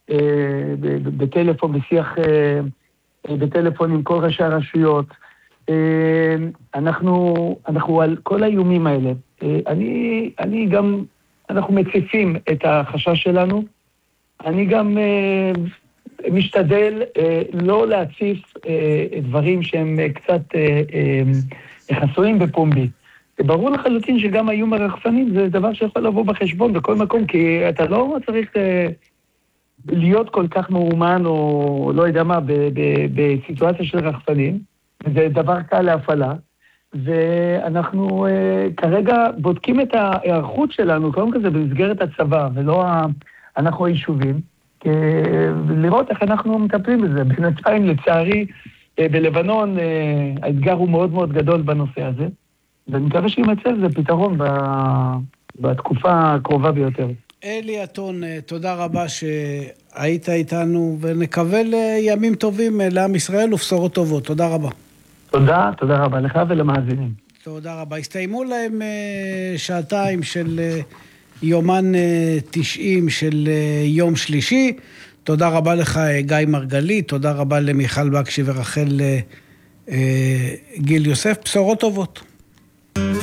בטלפון, בשיח בטלפון עם כל ראשי הרשויות. אנחנו על כל האיומים האלה. אני גם, אנחנו מציפים את החשש שלנו. אני גם משתדל לא להציף דברים שהם קצת חסויים בפומבי. ברור לחלוטין שגם האיום הרחפנים זה דבר שיכול לבוא בחשבון בכל מקום, כי אתה לא צריך להיות כל כך מאומן או לא יודע מה בסיטואציה של רחפנים. זה דבר קל להפעלה, ואנחנו כרגע בודקים את ההיערכות שלנו, קודם כזה במסגרת הצבא, ולא אנחנו היישובים, לראות איך אנחנו מטפלים בזה. בינתיים, לצערי, בלבנון האתגר הוא מאוד מאוד גדול בנושא הזה, ואני מקווה שימצא לזה פתרון בתקופה הקרובה ביותר. אלי אתון, תודה רבה שהיית איתנו, ונקווה לימים טובים לעם ישראל ובשורות טובות. תודה רבה. תודה רבה לך ולמאזינים. תודה רבה. הסתיימו להם שעתיים של יומן 90 של יום שלישי. תודה רבה לך גיא מרגלית, תודה רבה למיכל בקשי ורחל גיל יוסף. בשורות טובות.